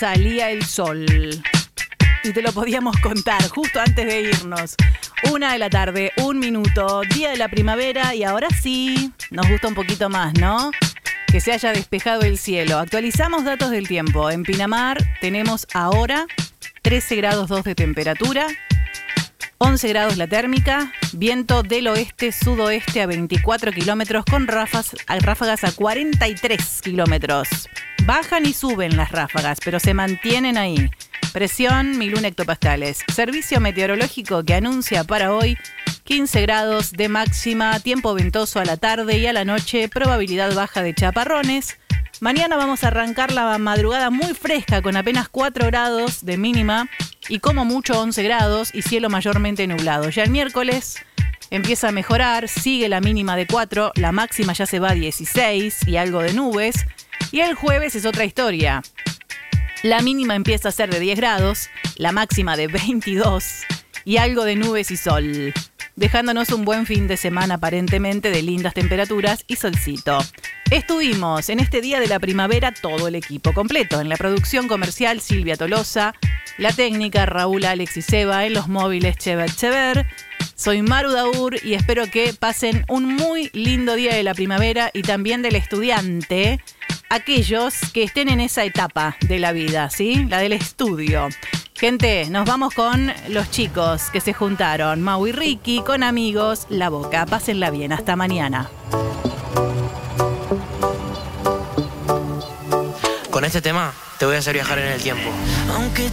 salía el sol. Y te lo podíamos contar justo antes de irnos. 1 de la tarde, 1 minuto, día de la primavera y ahora sí, nos gusta un poquito más, ¿no? Que se haya despejado el cielo. Actualizamos datos del tiempo. En Pinamar tenemos ahora 13 grados 2 de temperatura, 11 grados la térmica, viento del oeste-sudoeste a 24 kilómetros con ráfagas a 43 kilómetros. Bajan y suben las ráfagas, pero se mantienen ahí. Presión 1001 hectopascales. Servicio meteorológico que anuncia para hoy 15 grados de máxima, tiempo ventoso a la tarde y a la noche, probabilidad baja de chaparrones. Mañana vamos a arrancar la madrugada muy fresca con apenas 4 grados de mínima y como mucho 11 grados y cielo mayormente nublado. Ya el miércoles empieza a mejorar, sigue la mínima de 4, la máxima ya se va a 16 y algo de nubes. Y el jueves es otra historia. La mínima empieza a ser de 10 grados, la máxima de 22 y algo de nubes y sol, dejándonos un buen fin de semana aparentemente de lindas temperaturas y solcito. Estuvimos en este día de la primavera todo el equipo completo. En la producción comercial Silvia Tolosa, la técnica Raúl, Alex y Seba, en los móviles Chever. Soy Maru Daur y espero que pasen un muy lindo día de la primavera y también del estudiante. Aquellos que estén en esa etapa de la vida, ¿sí? La del estudio. Gente, nos vamos con los chicos que se juntaron. Mau y Ricky, con amigos, La Boca. Pásenla bien, hasta mañana. Con este tema te voy a hacer viajar en el tiempo. Aunque